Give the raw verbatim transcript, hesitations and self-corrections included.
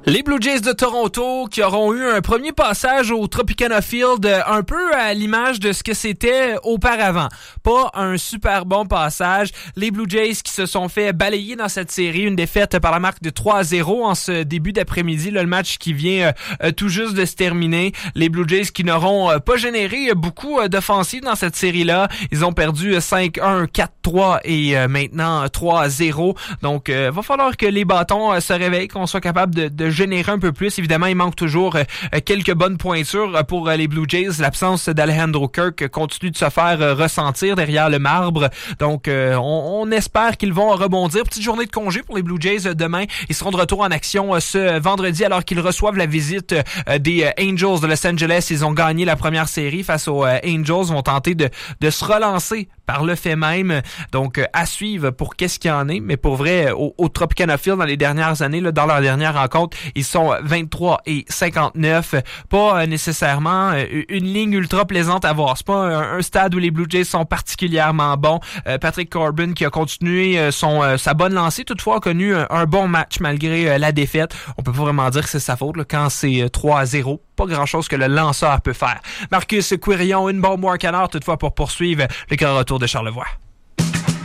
Les Blue Jays de Toronto qui auront eu un premier passage au Tropicana Field un peu à l'image de ce que c'était auparavant. Pas un super bon passage. Les Blue Jays qui se sont fait balayer dans cette série, une défaite par la marque de trois à zéro en ce début d'après-midi, là, le match qui vient euh, tout juste de se terminer. Les Blue Jays qui n'auront euh, pas généré beaucoup euh, d'offensives dans cette série-là. Ils ont perdu cinq un, quatre trois et euh, maintenant trois à zéro. Donc, il euh, va falloir que les bâtons euh, se réveillent, qu'on soit capable de, de générer un peu plus. Évidemment, il manque toujours euh, quelques bonnes pointures pour euh, les Blue Jays. L'absence d'Alejandro Kirk continue de se faire euh, ressentir derrière le marbre. Donc, euh, on, on espère qu'ils vont rebondir. Petite journée de congé pour les Blue Jays euh, demain. Ils seront de retour en action euh, ce vendredi alors qu'ils reçoivent la visite euh, des euh, Angels de Los Angeles. Ils ont gagné la première série face aux euh, Angels. Ils vont tenter de, de se relancer par le fait même. Donc, euh, à suivre pour qu'est-ce qu'il y en est. Mais pour vrai, au, au Tropicana Field, dans les dernières années, là, dans leur dernière rencontre, ils sont vingt-trois et cinquante-neuf. Pas euh, nécessairement euh, une ligne ultra plaisante à voir. C'est pas un, un stade où les Blue Jays sont particulièrement bons. Euh, Patrick Corbin qui a continué euh, son euh, sa bonne lancée, toutefois a connu un, un bon match malgré euh, la défaite. On peut pas vraiment dire que c'est sa faute là, quand c'est euh, trois à zéro. Pas grand-chose que le lanceur peut faire. Marcus Quirion, une bombe ou un canard toutefois pour poursuivre le grand retour de Charlevoix.